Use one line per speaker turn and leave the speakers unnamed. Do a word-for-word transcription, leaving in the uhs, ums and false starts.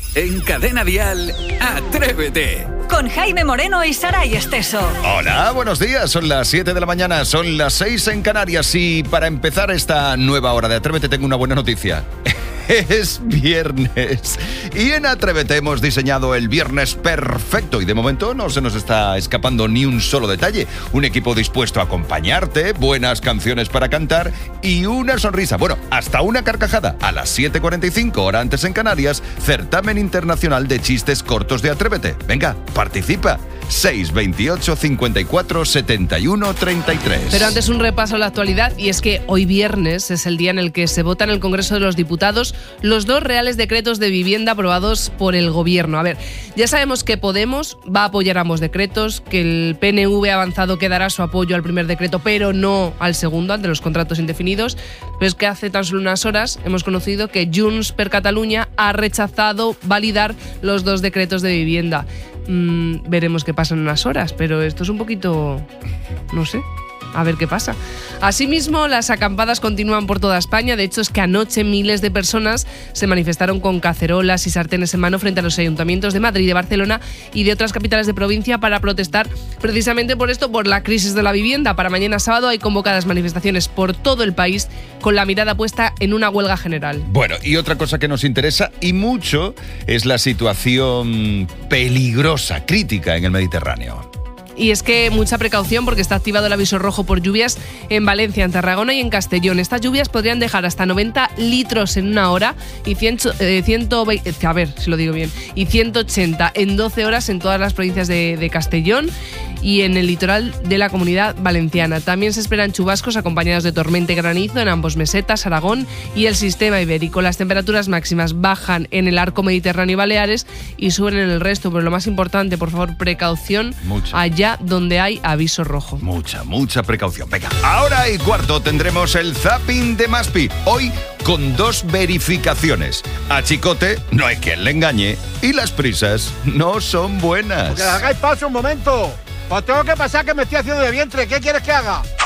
En Cadena Dial, Atrévete.
Con Jaime Moreno y Saray Esteso.
Hola, buenos días. Son las siete de la mañana, son las seis en Canarias. Y para empezar esta nueva hora de Atrévete tengo una buena noticia. Es viernes y en Atrévete hemos diseñado el viernes perfecto y de momento no se nos está escapando ni un solo detalle. Un equipo dispuesto a acompañarte, buenas canciones para cantar y una sonrisa, bueno, hasta una carcajada. A las siete cuarenta y cinco, hora antes en Canarias, certamen internacional de chistes cortos de Atrévete. Venga, participa. seis veintiocho cincuenta y cuatro setenta y uno treinta y tres.
Pero antes un repaso a la actualidad, y es que hoy viernes es el día en el que se vota en el Congreso de los Diputados los dos reales decretos de vivienda aprobados por el Gobierno. A ver, ya sabemos que Podemos va a apoyar ambos decretos, que el P N V ha avanzado que dará su apoyo al primer decreto, pero no al segundo, al de los contratos indefinidos. Pero es que hace tan solo unas horas hemos conocido que Junts per Catalunya ha rechazado validar los dos decretos de vivienda. Mm, veremos qué pasa en unas horas, pero esto es un poquito, no sé, a ver qué pasa. Asimismo, las acampadas continúan por toda España. De hecho, es que anoche miles de personas se manifestaron con cacerolas y sartenes en mano frente a los ayuntamientos de Madrid, de Barcelona y de otras capitales de provincia para protestar precisamente por esto, por la crisis de la vivienda. Para mañana sábado hay convocadas manifestaciones por todo el país con la mirada puesta en una huelga general.
Bueno, y otra cosa que nos interesa y mucho es la situación peligrosa, crítica en el Mediterráneo.
Y es que mucha precaución porque está activado el aviso rojo por lluvias en Valencia, en Tarragona y en Castellón. Estas lluvias podrían dejar hasta noventa litros en una hora y ciento veinte, a ver si lo digo bien, y ciento ochenta en doce horas en todas las provincias de, de Castellón y en el litoral de la Comunidad Valenciana. También se esperan chubascos acompañados de tormenta y granizo en ambos mesetas, Aragón y el sistema ibérico. Las temperaturas máximas bajan en el arco mediterráneo y Baleares y suben en el resto, pero lo más importante, por favor, precaución mucha. Allá donde hay aviso rojo.
Mucha, mucha precaución. Venga, ahora y cuarto tendremos el zapping de Maspi. Hoy con dos verificaciones. A Chicote no hay quien le engañe y las prisas no son buenas.
Que hagáis paso un momento. Pues tengo que pasar que me estoy haciendo de vientre. ¿Qué quieres que haga?